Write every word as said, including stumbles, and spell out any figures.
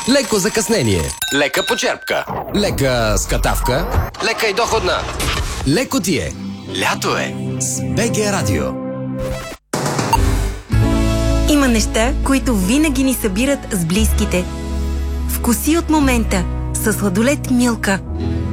леко закъснение, лека почерпка, лека скатавка, лека и доходна. Леко ти е. Лято е с БГ Радио. Има неща, които винаги ни събират с близките. Вкуси от момента с сладолед Милка.